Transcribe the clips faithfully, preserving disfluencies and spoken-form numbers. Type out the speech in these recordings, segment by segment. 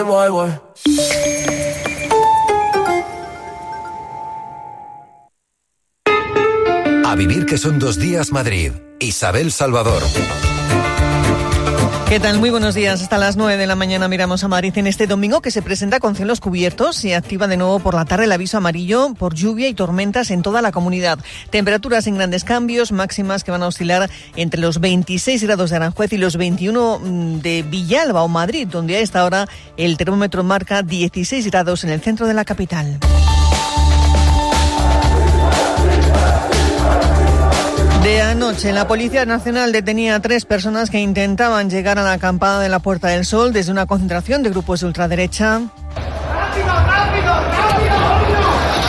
Voy, voy. A vivir que son dos días Madrid. Isabel Salvador. ¿Qué tal? Muy buenos días. Hasta las nueve de la mañana miramos a Madrid en este domingo, que se presenta con cielos cubiertos y activa de nuevo por la tarde el aviso amarillo por lluvia y tormentas en toda la comunidad. Temperaturas sin grandes cambios, máximas que van a oscilar entre los veintiséis grados de Aranjuez y los veintiuno de Villalba o Madrid, donde a esta hora el termómetro marca dieciséis grados en el centro de la capital. De anoche, la Policía Nacional detenía a tres personas que intentaban llegar a la acampada de la Puerta del Sol desde una concentración de grupos de ultraderecha. ¡Rápido, rápido, rápido, rápido!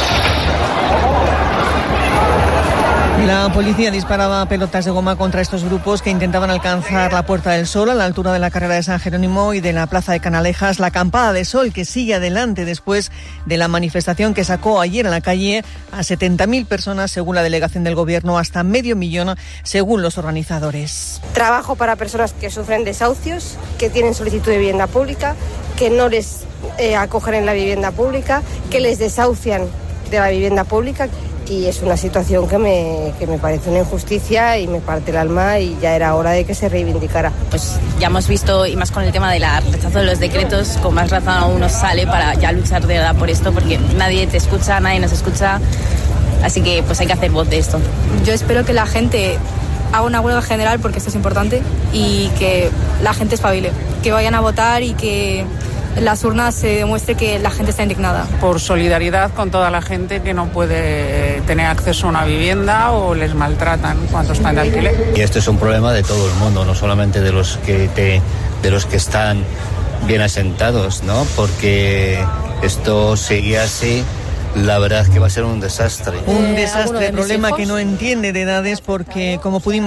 La policía disparaba pelotas de goma contra estos grupos que intentaban alcanzar la Puerta del Sol a la altura de la carrera de San Jerónimo y de la Plaza de Canalejas. La acampada de sol que sigue adelante después de la manifestación que sacó ayer a la calle a setenta mil personas, según la delegación del Gobierno, hasta medio millón, según los organizadores. Trabajo para personas que sufren desahucios, que tienen solicitud de vivienda pública, que no les eh, acogen en la vivienda pública, que les desahucian de la vivienda pública. Y es una situación que me, que me parece una injusticia y me parte el alma, y ya era hora de que se reivindicara. Pues ya hemos visto, y más con el tema del rechazo de los decretos, con más razón uno sale para ya luchar de verdad por esto, porque nadie te escucha, nadie nos escucha, así que pues hay que hacer voz de esto. Yo espero que la gente haga una huelga general, porque esto es importante, y que la gente espabile, que vayan a votar y que en las urnas se demuestre que la gente está indignada. Por solidaridad con toda la gente que no puede tener acceso a una vivienda o les maltratan cuando están de alquiler. Y esto es un problema de todo el mundo, no solamente de los que te, de los que están bien asentados, ¿no? Porque esto sigue así, la verdad es que va a ser un desastre. Un desastre, problema que no entiende de edades, porque como pudimos